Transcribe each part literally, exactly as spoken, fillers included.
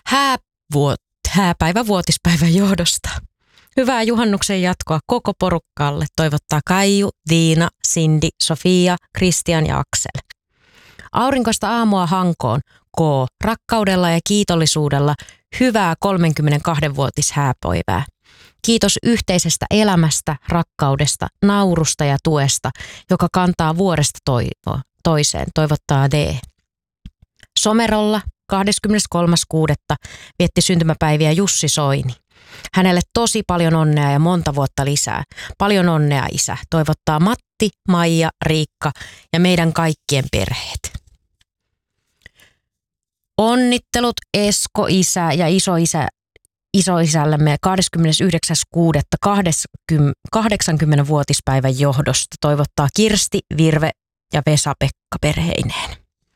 häävuot, hääpäivä vuotispäivän johdosta. Hyvää juhannuksen jatkoa koko porukkaalle toivottaa Kaiju, Tiina, Cindy, Sofia, Kristian ja Aksel. Aurinkoista aamua Hankoon, K. Rakkaudella ja kiitollisuudella hyvää kolmekymmentäkaksi-vuotis hääpäivää. Kiitos yhteisestä elämästä, rakkaudesta, naurusta ja tuesta, joka kantaa vuodesta toivo, toiseen, toivottaa D. Somerolla kahdeskymmeneskolmas kuudetta vietti syntymäpäiviä Jussi Soini. Hänelle tosi paljon onnea ja monta vuotta lisää. Paljon onnea isä, toivottaa Matti, Maija, Riikka ja meidän kaikkien perheet. Onnittelut Esko isä ja isoisä isoisällemme kahdeskymmenesyhdeksäs kuudetta kahdeksankymmenvuotispäivän johdosta toivottaa Kirsti, Virve ja Vesa-Pekka perheineen.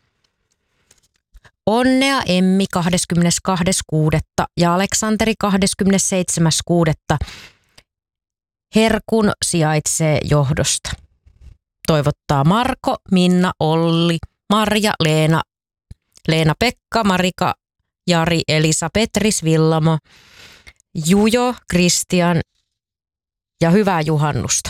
Onnea Emmi kahdeskymmenestoinen kuudetta ja Aleksanteri kahdeskymmenesseitsemäs kuudetta Herkun sijaitsee johdosta. Toivottaa Marko, Minna, Olli, Marja, Leena, Leena-Pekka, Marika, Jari, Elisa, Petris, Villamo, Jujo, Kristian ja hyvää juhannusta.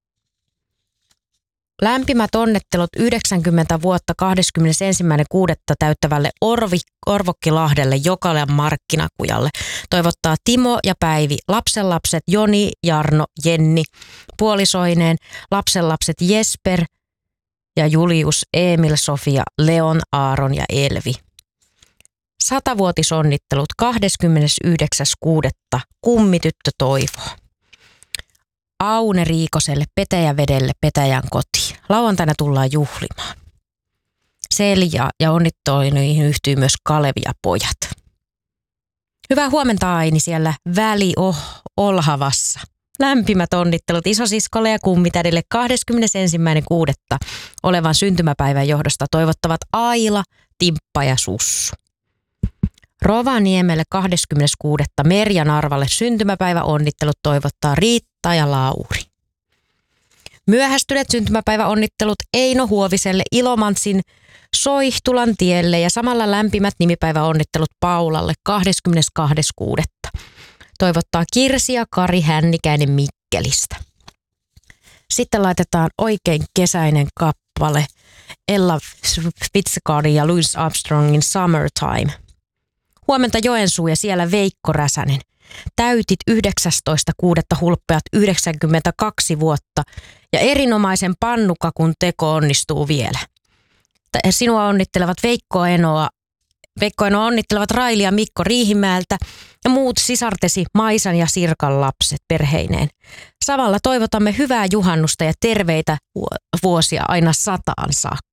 Lämpimät onnettelut yhdeksänkymmentä vuotta kahdeskymmenesensimmäinen kuudetta täyttävälle Orvi, Orvokkilahdelle Jokalan markkinakujalle. Toivottaa Timo ja Päivi, lapsenlapset Joni, Jarno, Jenni, puolisoineen, lapsenlapset Jesper ja Julius, Emil, Sofia, Leon, Aaron ja Elvi. Satavuotisonnittelut kahdeskymmenesyhdeksäs kuudetta kummityttö Toivoa. Aune Riikoselle Petäjävedelle Petäjän koti. Lauantaina tullaan juhlimaan. Selja ja onnitteluihin yhtyy myös Kalevi ja pojat. Hyvää huomenta Aini siellä Väli oh, Olhavassa. Lämpimät onnittelut isosiskolle ja kummitädille kahdeskymmenesensimmäinen kuudetta olevan syntymäpäivän johdosta toivottavat Aila, Timppa ja Sussu. Rovaniemelle kahdeskymmenes kuudetta Merja Narvalle syntymäpäivä onnittelut toivottaa Riitta ja Lauri. Myöhästyneet syntymäpäiväonnittelut Eino Huoviselle Ilomantsin Soihtulan tielle ja samalla lämpimät nimipäiväonnittelut Paulalle kahdeskymmenestoinen kuudetta toivottaa Kirsi ja Kari Hännikäinen Mikkelistä. Sitten laitetaan oikein kesäinen kappale Ella Fitzgeraldin ja Louis Armstrongin Summertime. Huomenta Joensuu ja siellä Veikko Räsänen. Täytit yhdeksästoista kuudetta hulppeat yhdeksänkymmentäkaksi vuotta ja erinomaisen pannukakun teko onnistuu vielä. Sinua onnittelevat Veikko Enoa, Veikko Enoa onnittelevat Raili ja Mikko Riihimäeltä ja muut sisartesi Maisan ja Sirkan lapset perheineen. Samalla toivotamme hyvää juhannusta ja terveitä vuosia aina sataan saakka.